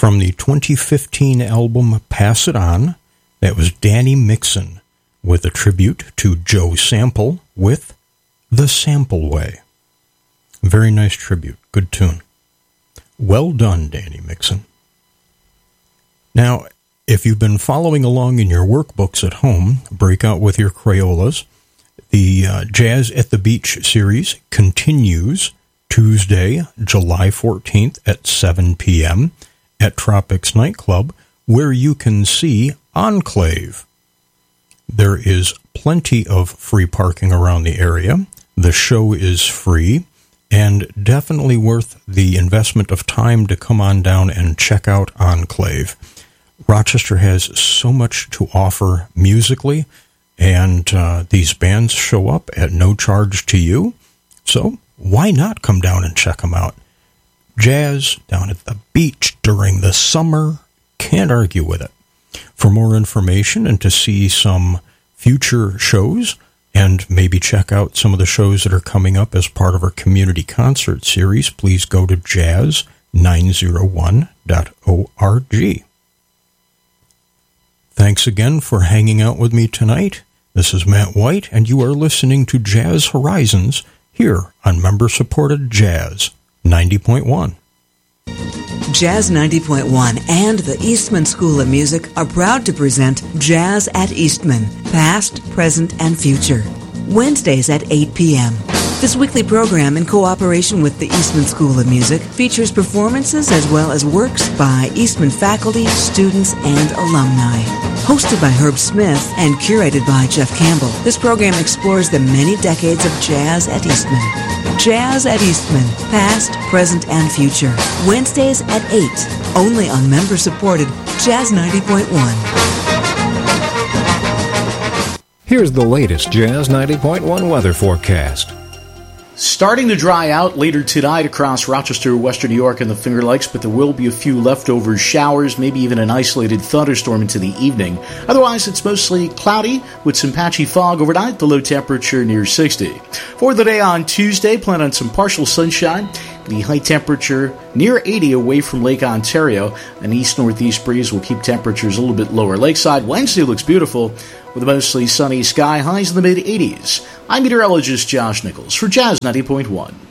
from the 2015 album Pass It On. That was Danny Mixon with a tribute to Joe Sample with The Sample Way. Very nice tribute. Good tune. Well done, Danny Mixon. Now, if you've been following along in your workbooks at home, break out with your Crayolas. The Jazz at the Beach series continues Tuesday, July 14th at 7 p.m. at Tropics Nightclub, where you can see Enclave. There is plenty of free parking around the area. The show is free and definitely worth the investment of time to come on down and check out Enclave. Rochester has so much to offer musically, and these bands show up at no charge to you, so why not come down and check them out? Jazz down at the beach during the summer, can't argue with it. For more information and to see some future shows, and maybe check out some of the shows that are coming up as part of our community concert series, please go to jazz901.org. Thanks again for hanging out with me tonight. This is Matt White, and you are listening to Jazz Horizons here on member-supported Jazz 90.1. Jazz 90.1 and the Eastman School of Music are proud to present Jazz at Eastman, Past, Present, and Future, Wednesdays at 8 p.m. This weekly program, in cooperation with the Eastman School of Music, features performances as well as works by Eastman faculty, students, and alumni. Hosted by Herb Smith and curated by Jeff Campbell, this program explores the many decades of jazz at Eastman. Jazz at Eastman, Past, Present, and Future, Wednesdays at 8, only on member-supported Jazz 90.1. Here's the latest Jazz 90.1 weather forecast. Starting to dry out later tonight across Rochester, Western New York, and the Finger Lakes, but there will be a few leftover showers, maybe even an isolated thunderstorm into the evening. Otherwise, it's mostly cloudy with some patchy fog overnight, the low temperature near 60. For the day on Tuesday, plan on some partial sunshine. The high temperature near 80 away from Lake Ontario. An east-northeast breeze will keep temperatures a little bit lower lakeside. Wednesday looks beautiful with a mostly sunny sky, highs in the mid-80s. I'm meteorologist Josh Nichols for Jazz 90.1.